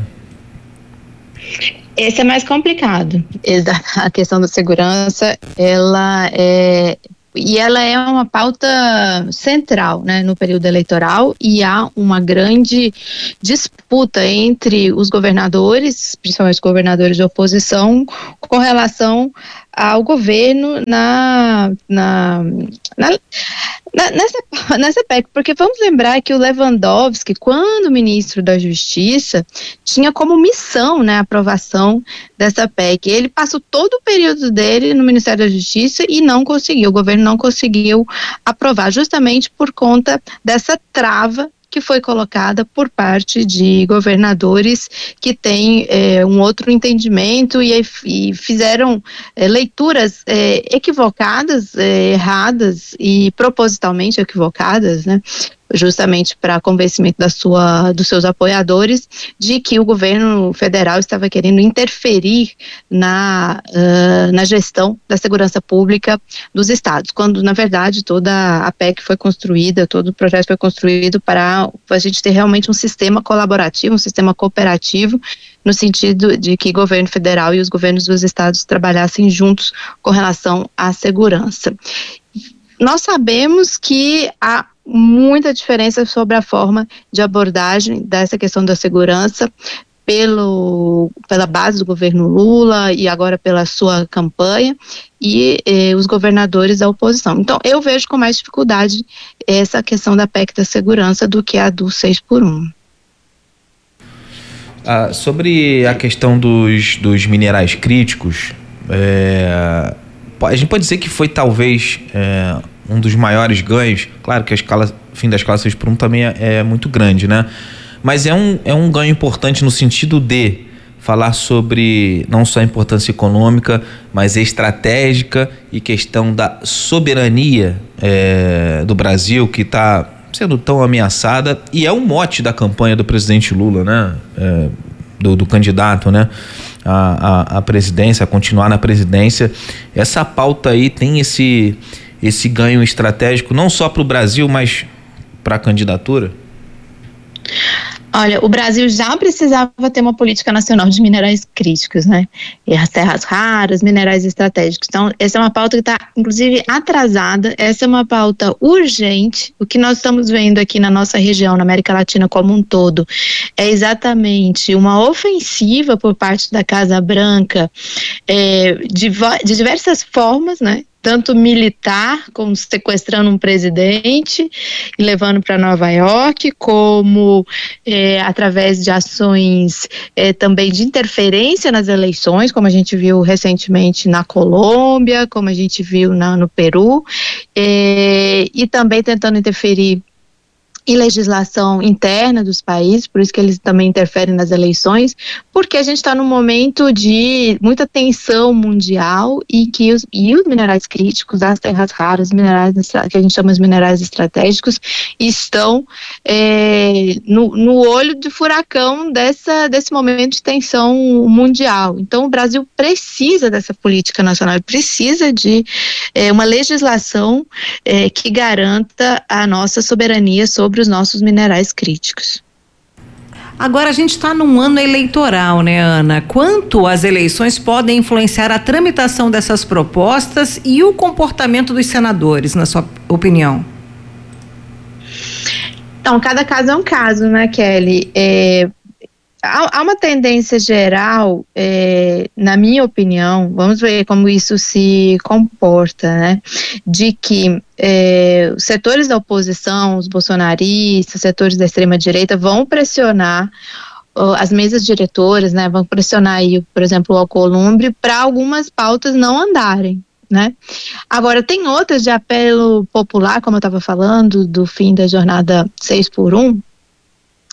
Esse é mais complicado. A questão da segurança, ela é... E ela é uma pauta central, né, no período eleitoral, e há uma grande disputa entre os governadores, principalmente os governadores de oposição, com relação ao governo na, na, na, na nessa, nessa P E C, porque vamos lembrar que o Lewandowski, quando ministro da Justiça, tinha como missão, né, a aprovação dessa P E C. Ele passou todo o período dele no Ministério da Justiça e não conseguiu, o governo não conseguiu aprovar, justamente por conta dessa trava que foi colocada por parte de governadores que têm é, um outro entendimento e, e fizeram é, leituras é, equivocadas, é, erradas e propositalmente equivocadas, né? Justamente para convencimento da sua, dos seus apoiadores de que o governo federal estava querendo interferir na, uh, na gestão da segurança pública dos estados, quando na verdade toda a P E C foi construída, todo o projeto foi construído para a gente ter realmente um sistema colaborativo, um sistema cooperativo, no sentido de que o governo federal e os governos dos estados trabalhassem juntos com relação à segurança. Nós sabemos que há muita diferença sobre a forma de abordagem dessa questão da segurança pelo, pela base do governo Lula e agora pela sua campanha e eh, os governadores da oposição. Então, eu vejo com mais dificuldade essa questão da P E C da segurança do que a do seis por um. Ah, sobre a questão dos, dos minerais críticos, é, a gente pode dizer que foi talvez é, um dos maiores ganhos. Claro que a escala, fim da escala seis por um também é, é muito grande, né? Mas é um, é um ganho importante no sentido de falar sobre não só a importância econômica, mas estratégica e questão da soberania é, do Brasil, que está sendo tão ameaçada, e é um mote da campanha do presidente Lula, né? É, do, do candidato, né? A, a, a presidência, a continuar na presidência. Essa pauta aí tem esse, esse ganho estratégico não só para o Brasil, mas para a candidatura? Olha, o Brasil já precisava ter uma política nacional de minerais críticos, né? E as terras raras, minerais estratégicos. Então, essa é uma pauta que está, inclusive, atrasada. Essa é uma pauta urgente. O que nós estamos vendo aqui na nossa região, na América Latina como um todo, é exatamente uma ofensiva por parte da Casa Branca é, de, de diversas formas, né? Tanto militar, como sequestrando um presidente e levando para Nova York, como é, através de ações é, também de interferência nas eleições, como a gente viu recentemente na Colômbia, como a gente viu na, no Peru, é, e também tentando interferir em legislação interna dos países, por isso que eles também interferem nas eleições, porque a gente está num momento de muita tensão mundial e que os, e os minerais críticos, as terras raras, minerais que a gente chama de minerais estratégicos, estão é, no, no olho de furacão dessa, desse momento de tensão mundial. Então o Brasil precisa dessa política nacional, precisa de é, uma legislação é, que garanta a nossa soberania sobre os nossos minerais críticos. Agora a gente está num ano eleitoral, né, Ana? Quanto as eleições podem influenciar a tramitação dessas propostas e o comportamento dos senadores, na sua opinião? Então, cada caso é um caso, né, Kelly? É, há, há uma tendência geral, é, na minha opinião, vamos ver como isso se comporta, né, de que É, os setores da oposição, os bolsonaristas, os setores da extrema-direita vão pressionar uh, as mesas diretoras, né, vão pressionar aí, por exemplo, o Alcolumbre para algumas pautas não andarem, né. Agora, tem outras de apelo popular, como eu estava falando, do fim da jornada seis por um,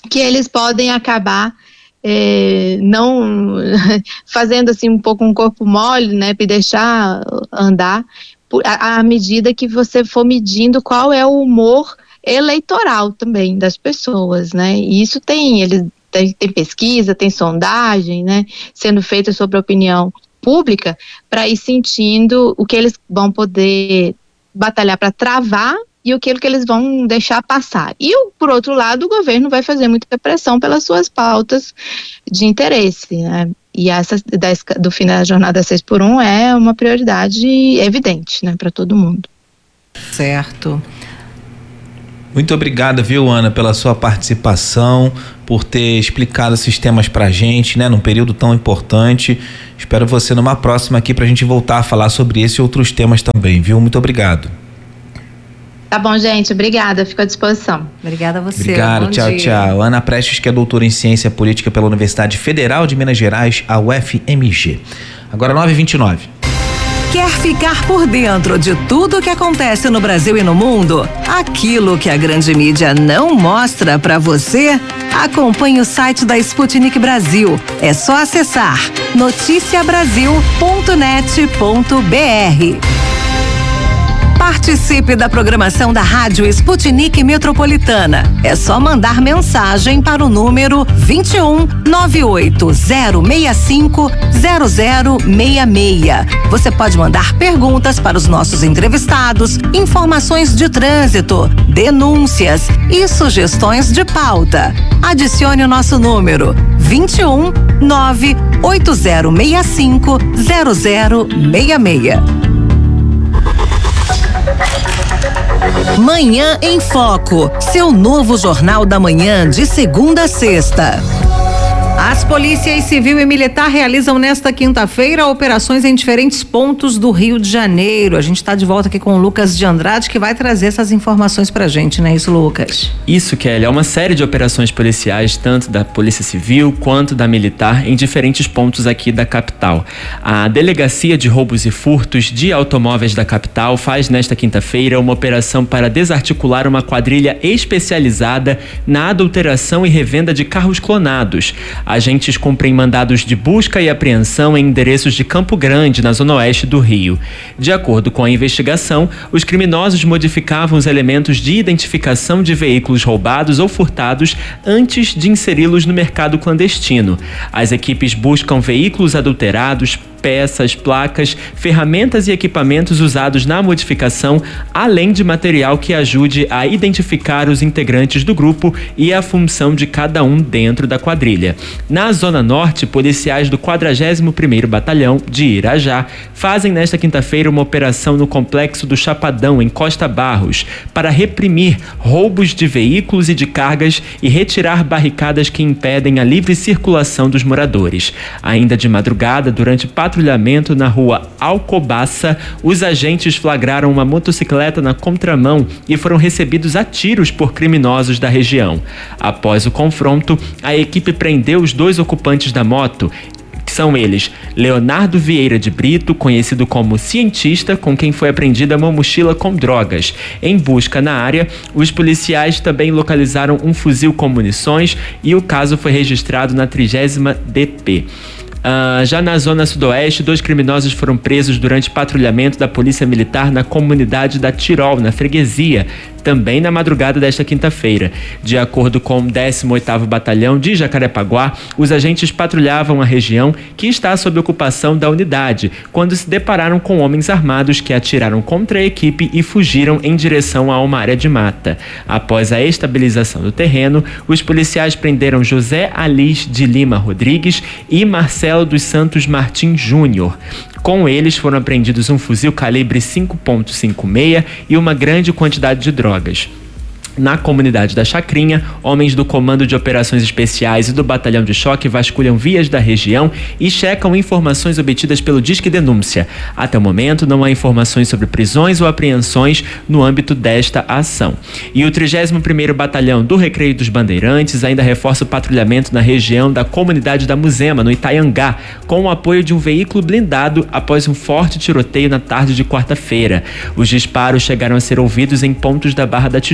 que eles podem acabar é, não fazendo assim um pouco um corpo mole, né, para deixar andar à, à medida que você for medindo qual é o humor eleitoral também das pessoas, né? E isso tem, eles tem, tem pesquisa, tem sondagem, né, sendo feita sobre a opinião pública para ir sentindo o que eles vão poder batalhar para travar e aquilo que eles vão deixar passar. E, por outro lado, o governo vai fazer muita pressão pelas suas pautas de interesse, né? E essa do fim da jornada seis por um é uma prioridade evidente, né, para todo mundo. Certo. Muito obrigado, viu, Ana, pela sua participação, por ter explicado esses temas pra gente, né, num período tão importante. Espero você numa próxima aqui pra gente voltar a falar sobre esse e outros temas também, viu? Muito obrigado. Tá bom, gente. Obrigada. Fico à disposição. Obrigada a você. Obrigado. Bom tchau, dia. tchau. Ana Prestes, que é doutora em Ciência Política pela Universidade Federal de Minas Gerais, a U F M G. Agora nove e vinte e nove. Quer ficar por dentro de tudo o que acontece no Brasil e no mundo? Aquilo que a grande mídia não mostra pra você? Acompanhe o site da Sputnik Brasil. É só acessar noticia brasil ponto net ponto b r. Participe da programação da Rádio Sputnik Metropolitana. É só mandar mensagem para o número vinte e um, nove oito zero seis cinco, zero zero seis seis. Você pode mandar perguntas para os nossos entrevistados, informações de trânsito, denúncias e sugestões de pauta. Adicione o nosso número vinte e um, nove oito zero seis cinco, zero zero seis seis. Manhã em Foco, seu novo jornal da manhã de segunda a sexta. As polícias civil e militar realizam nesta quinta-feira operações em diferentes pontos do Rio de Janeiro. A gente está de volta aqui com o Lucas de Andrade, que vai trazer essas informações pra gente, não é isso, Lucas? Isso, Kelly. É uma série de operações policiais, tanto da Polícia Civil quanto da Militar, em diferentes pontos aqui da capital. A Delegacia de Roubos e Furtos de Automóveis da capital faz nesta quinta-feira uma operação para desarticular uma quadrilha especializada na adulteração e revenda de carros clonados. Agentes cumprem mandados de busca e apreensão em endereços de Campo Grande, na zona oeste do Rio. De acordo com a investigação, os criminosos modificavam os elementos de identificação de veículos roubados ou furtados antes de inseri-los no mercado clandestino. As equipes buscam veículos adulterados, peças, placas, ferramentas e equipamentos usados na modificação, além de material que ajude a identificar os integrantes do grupo e a função de cada um dentro da quadrilha. Na Zona Norte, policiais do quadragésimo primeiro Batalhão de Irajá fazem nesta quinta-feira uma operação no Complexo do Chapadão, em Costa Barros, para reprimir roubos de veículos e de cargas e retirar barricadas que impedem a livre circulação dos moradores. Ainda de madrugada, durante patrulhamento na rua Alcobaça, os agentes flagraram uma motocicleta na contramão e foram recebidos a tiros por criminosos da região. Após o confronto, a equipe prendeu os dois ocupantes da moto, que são eles Leonardo Vieira de Brito, conhecido como Cientista, com quem foi apreendida uma mochila com drogas. Em busca na área, os policiais também localizaram um fuzil com munições e o caso foi registrado na trigésima D P. Uh, já na zona sudoeste, dois criminosos foram presos durante patrulhamento da Polícia Militar na comunidade da Tirol, na freguesia, também na madrugada desta quinta-feira. De acordo com o décimo oitavo Batalhão de Jacarepaguá, os agentes patrulhavam a região, que está sob ocupação da unidade, quando se depararam com homens armados que atiraram contra a equipe e fugiram em direção a uma área de mata. Após a estabilização do terreno, os policiais prenderam José Alis de Lima Rodrigues e Marcelo dos Santos Martins Júnior. Com eles foram apreendidos um fuzil calibre cinco ponto cinquenta e seis e uma grande quantidade de drogas. Na comunidade da Chacrinha, homens do Comando de Operações Especiais e do Batalhão de Choque vasculham vias da região e checam informações obtidas pelo Disque Denúncia. Até o momento, não há informações sobre prisões ou apreensões no âmbito desta ação. E o trigésimo primeiro Batalhão do Recreio dos Bandeirantes ainda reforça o patrulhamento na região da comunidade da Muzema, no Itaiangá, com o apoio de um veículo blindado após um forte tiroteio na tarde de quarta-feira. Os disparos chegaram a ser ouvidos em pontos da Barra da Tijuca,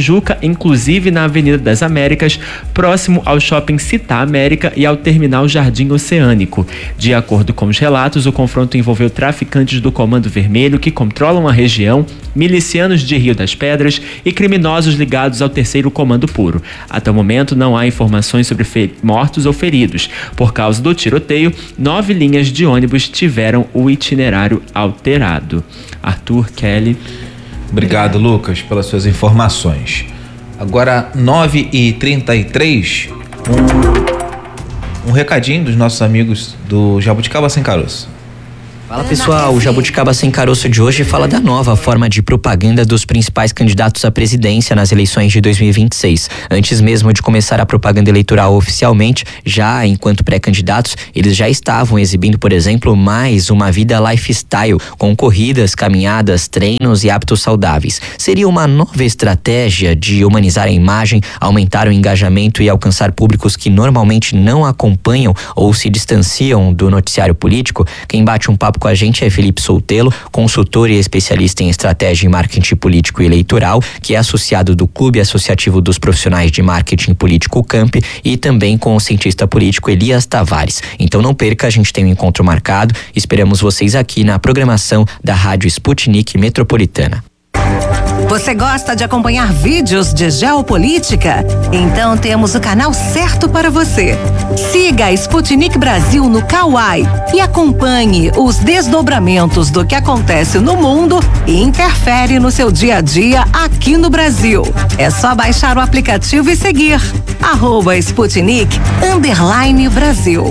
inclusive na Avenida das Américas, próximo ao Shopping Città América e ao Terminal Jardim Oceânico. De acordo com os relatos, o confronto envolveu traficantes do Comando Vermelho que controlam a região, milicianos de Rio das Pedras e criminosos ligados ao Terceiro Comando Puro. Até o momento não há informações sobre fe- mortos ou feridos. Por causa do tiroteio, nove linhas de ônibus tiveram o itinerário alterado. Arthur, Kelly. Obrigado, Lucas, pelas suas informações. Agora, nove e trinta e três, um, um recadinho dos nossos amigos do Jabuticaba Sem Caroço. Fala pessoal, o Jabuticaba Sem Caroço de hoje fala da nova forma de propaganda dos principais candidatos à presidência nas eleições de dois mil e vinte e seis. Antes mesmo de começar a propaganda eleitoral oficialmente, já enquanto pré-candidatos, eles já estavam exibindo, por exemplo, mais uma vida lifestyle, com corridas, caminhadas, treinos e hábitos saudáveis. Seria uma nova estratégia de humanizar a imagem, aumentar o engajamento e alcançar públicos que normalmente não acompanham ou se distanciam do noticiário político. Quem bate um papo com a gente é Felipe Soltelo, consultor e especialista em estratégia e marketing político e eleitoral, que é associado do Clube Associativo dos Profissionais de Marketing Político Camp e também com o cientista político Elias Tavares. Então não perca, a gente tem um encontro marcado. Esperamos vocês aqui na programação da Rádio Sputnik Metropolitana. Você gosta de acompanhar vídeos de geopolítica? Então temos o canal certo para você. Siga a Sputnik Brasil no Kawai e acompanhe os desdobramentos do que acontece no mundo e interfere no seu dia a dia aqui no Brasil. É só baixar o aplicativo e seguir. Arroba Sputnik Underline Brasil.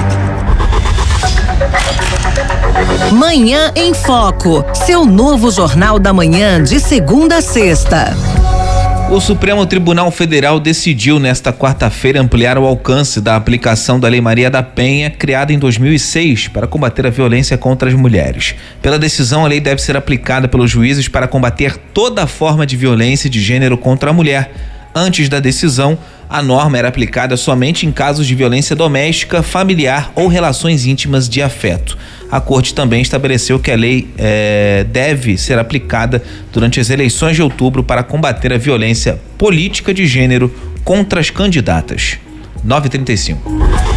Manhã em Foco, seu novo jornal da manhã de segunda a sexta. O Supremo Tribunal Federal decidiu nesta quarta-feira ampliar o alcance da aplicação da Lei Maria da Penha, criada em dois mil e seis para combater a violência contra as mulheres. Pela decisão, a lei deve ser aplicada pelos juízes para combater toda forma de violência de gênero contra a mulher. Antes da decisão, a norma era aplicada somente em casos de violência doméstica, familiar ou relações íntimas de afeto. A Corte também estabeleceu que a lei eh, deve ser aplicada durante as eleições de outubro para combater a violência política de gênero contra as candidatas. nove e trinta e cinco.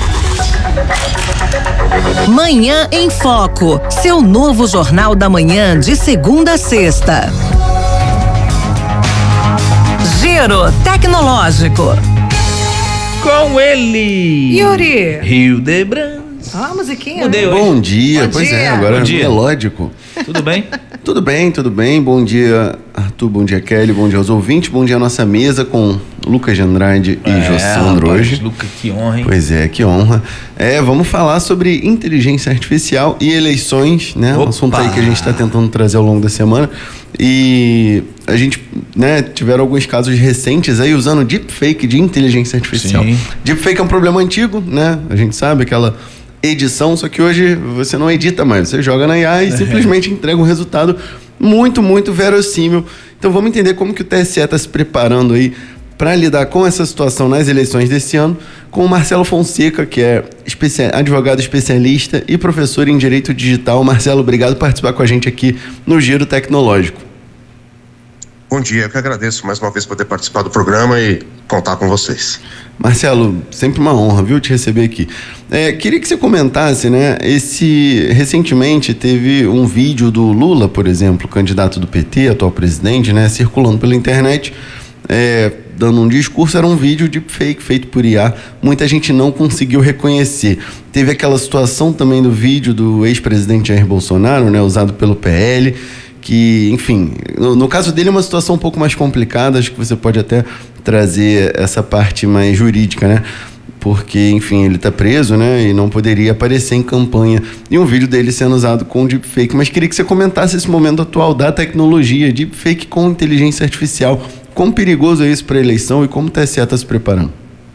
Manhã em Foco, seu novo jornal da manhã de segunda a sexta. Giro Tecnológico. Com ele, Yuri. Rio de Brans. Ó, a musiquinha. Mudei né? hoje. Bom dia, Bom pois dia. é, agora Bom dia. melódico. Tudo bem? Tudo bem, tudo bem. Bom dia, Arthur, bom dia, Kelly, bom dia aos ouvintes, bom dia à nossa mesa com Lucas de Andrade e É, Jossandro rapaz, hoje. Lucas, que honra, hein? Pois é, que honra. É, vamos falar sobre inteligência artificial e eleições, né? Um Opa! assunto aí que a gente está tentando trazer ao longo da semana. E a gente, né, tiveram alguns casos recentes aí usando deepfake de inteligência artificial. Sim. Deepfake é um problema antigo, né? A gente sabe, aquela edição, só que hoje você não edita mais, você joga na I A e simplesmente entrega um resultado muito, muito verossímil. Então vamos entender como que o T S E está se preparando aí para lidar com essa situação nas eleições desse ano, com o Marcelo Fonseca, que é especia- advogado especialista e professor em Direito Digital. Marcelo, obrigado por participar com a gente aqui no Giro Tecnológico. Bom dia, eu que agradeço mais uma vez poder participar do programa e contar com vocês. Marcelo, sempre uma honra, viu, te receber aqui. É, queria que você comentasse, né, esse, recentemente teve um vídeo do Lula, por exemplo, candidato do P T, atual presidente, né, circulando pela internet, é, dando um discurso, era um vídeo de fake feito por I A, muita gente não conseguiu reconhecer. Teve aquela situação também do vídeo do ex-presidente Jair Bolsonaro, né, usado pelo P L, que, enfim, no, no caso dele é uma situação um pouco mais complicada, acho que você pode até trazer essa parte mais jurídica, né? Porque, enfim, ele está preso, né? E não poderia aparecer em campanha. E um vídeo dele sendo usado com deepfake. Mas queria que você comentasse esse momento atual da tecnologia, deepfake com inteligência artificial. Quão perigoso é isso para a eleição e como o T S E está se preparando?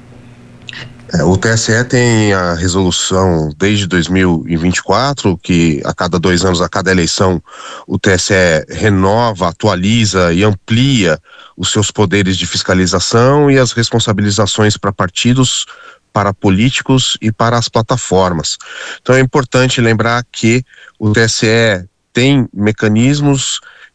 É, o T S E tem a resolução desde dois mil e vinte e quatro, que a cada dois anos, a cada eleição, o T S E renova, atualiza e amplia os seus poderes de fiscalização e as responsabilizações para partidos, para políticos e para as plataformas. Então é importante lembrar que o T S E tem mecanismos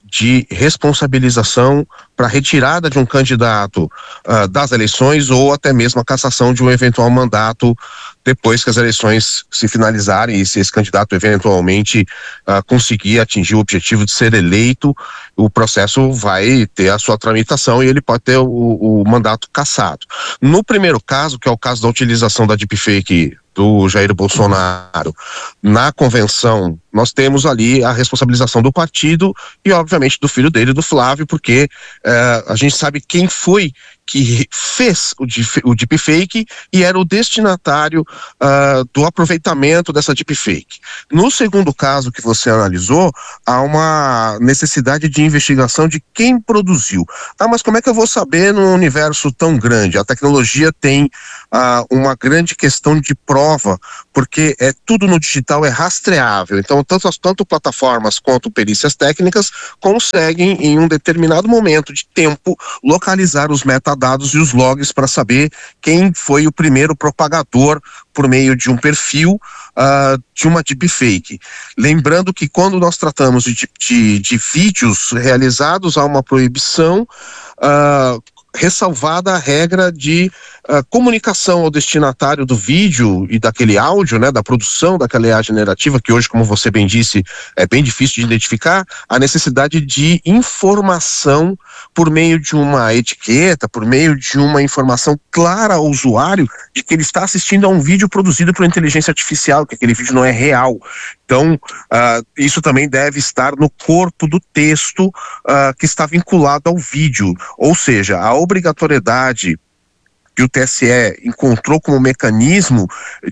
de responsabilização para retirada de um candidato uh, das eleições ou até mesmo a cassação de um eventual mandato depois que as eleições se finalizarem e se esse candidato eventualmente uh, conseguir atingir o objetivo de ser eleito, o processo vai ter a sua tramitação e ele pode ter o, o mandato cassado. No primeiro caso, que é o caso da utilização da deepfake do Jair Bolsonaro na convenção, nós temos ali a responsabilização do partido e obviamente do filho dele, do Flávio, porque eh, a gente sabe quem foi que fez o, o deepfake e era o destinatário uh, do aproveitamento dessa deepfake. No segundo caso que você analisou, há uma necessidade de investigação de quem produziu. Ah, mas como é que eu vou saber num universo tão grande? A tecnologia tem uh, uma grande questão de prova, porque é tudo no digital é rastreável. Então, tanto, as, tanto plataformas quanto perícias técnicas conseguem, em um determinado momento de tempo, localizar os metadados dados e os logs para saber quem foi o primeiro propagador por meio de um perfil uh, de uma deepfake. Lembrando que quando nós tratamos de, de, de vídeos realizados, há uma proibição uh, ressalvada a regra de uh, comunicação ao destinatário do vídeo e daquele áudio, né, da produção daquela I A generativa, que hoje, como você bem disse, é bem difícil de identificar, a necessidade de informação por meio de uma etiqueta, por meio de uma informação clara ao usuário de que ele está assistindo a um vídeo produzido por inteligência artificial, que aquele vídeo não é real. Então, uh, isso também deve estar no corpo do texto uh, que está vinculado ao vídeo, ou seja, a obrigatoriedade que o T S E encontrou como mecanismo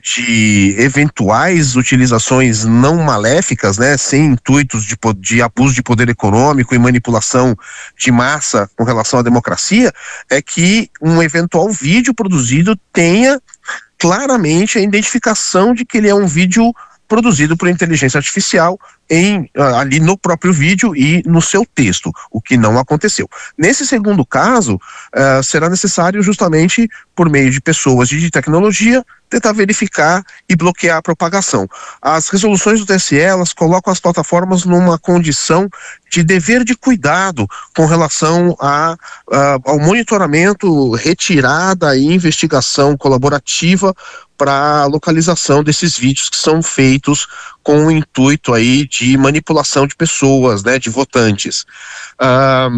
de eventuais utilizações não maléficas, né, sem intuitos de, de abuso de poder econômico e manipulação de massa com relação à democracia, é que um eventual vídeo produzido tenha claramente a identificação de que ele é um vídeo produzido por inteligência artificial em, ali no próprio vídeo e no seu texto, o que não aconteceu. Nesse segundo caso, uh, será necessário justamente, por meio de pessoas e de tecnologia, tentar verificar e bloquear a propagação. As resoluções do T S E, elas colocam as plataformas numa condição de dever de cuidado com relação a, a, ao monitoramento, retirada e investigação colaborativa para a localização desses vídeos que são feitos com o intuito aí de manipulação de pessoas, né, de votantes. Ah,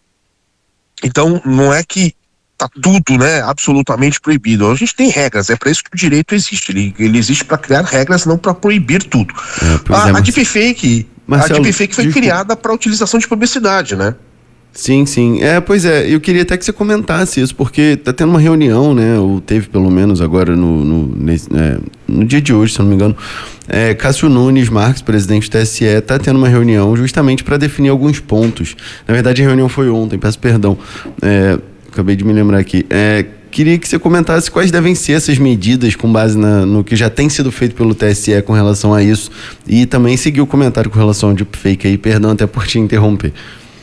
então, não é que tá tudo, né, absolutamente proibido. A gente tem regras, é para isso que o direito existe. Ele, ele existe para criar regras, não para proibir tudo. É, a, é, a deepfake, Marcelo, a deepfake foi desculpa. criada para utilização de publicidade, né? Sim, sim. É, pois é, eu queria até que você comentasse isso, porque tá tendo uma reunião, né, ou teve pelo menos agora no, no, nesse, é, no dia de hoje, se não me engano, é, Cássio Nunes Marques, presidente do T S E, tá tendo uma reunião justamente para definir alguns pontos. Na verdade, a reunião foi ontem, peço perdão, é, acabei de me lembrar aqui. É, queria que você comentasse quais devem ser essas medidas com base na, no que já tem sido feito pelo T S E com relação a isso, e também seguir o comentário com relação ao deepfake aí, perdão até por te interromper.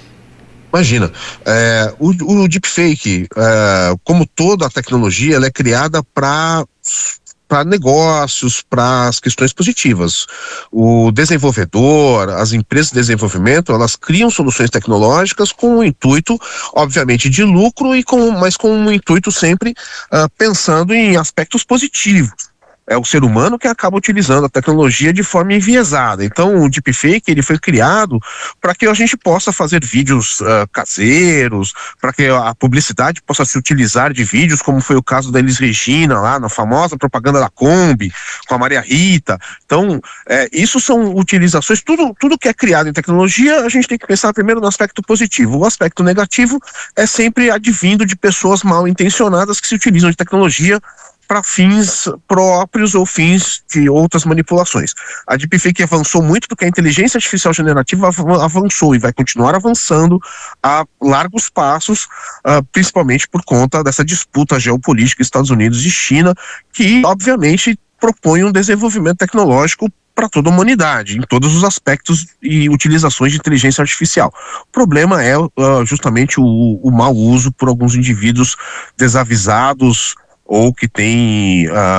Imagina, é, o, o deepfake, é, como toda a tecnologia, ela é criada para para negócios, para as questões positivas. O desenvolvedor, as empresas de desenvolvimento, elas criam soluções tecnológicas com o intuito, obviamente, de lucro, e com, mas com um intuito sempre uh, pensando em aspectos positivos. É o ser humano que acaba utilizando a tecnologia de forma enviesada. Então, o deepfake, ele foi criado para que a gente possa fazer vídeos uh, caseiros, para que a publicidade possa se utilizar de vídeos, como foi o caso da Elis Regina, lá na famosa propaganda da Kombi, com a Maria Rita. Então, é, isso são utilizações, tudo, tudo que é criado em tecnologia, a gente tem que pensar primeiro no aspecto positivo. O aspecto negativo é sempre advindo de pessoas mal intencionadas que se utilizam de tecnologia para fins próprios ou fins de outras manipulações. A deepfake avançou muito porque a inteligência artificial generativa avançou e vai continuar avançando a largos passos, uh, principalmente por conta dessa disputa geopolítica Estados Unidos e China, que obviamente propõe um desenvolvimento tecnológico para toda a humanidade, em todos os aspectos e utilizações de inteligência artificial. O problema é uh, justamente o, o mau uso por alguns indivíduos desavisados ou que tem uh,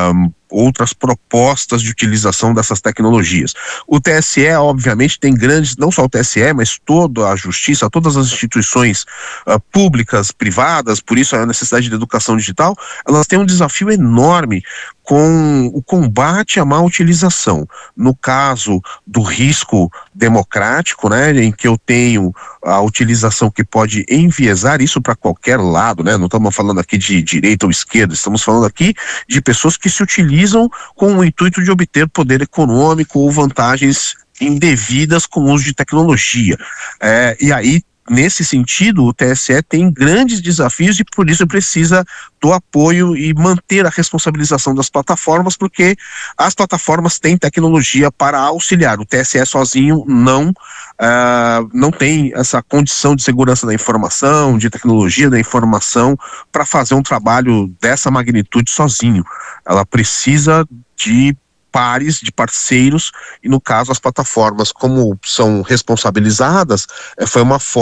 outras propostas de utilização dessas tecnologias. O T S E, obviamente, tem grandes, não só o T S E, mas toda a justiça, todas as instituições uh, públicas, privadas, por isso a necessidade de educação digital, elas têm um desafio enorme com o combate à má utilização. No caso do risco democrático, né, em que eu tenho a utilização que pode enviesar isso para qualquer lado, né, não estamos falando aqui de direita ou esquerda, estamos falando aqui de pessoas que se utilizam com o intuito de obter poder econômico ou vantagens indevidas com o uso de tecnologia. É, e aí, nesse sentido, o T S E tem grandes desafios e por isso precisa do apoio e manter a responsabilização das plataformas, porque as plataformas têm tecnologia para auxiliar. O T S E sozinho não, uh, não tem essa condição de segurança da informação, de tecnologia da informação, para fazer um trabalho dessa magnitude sozinho. Ela precisa de pares, de parceiros, e no caso as plataformas, como são responsabilizadas, foi uma forma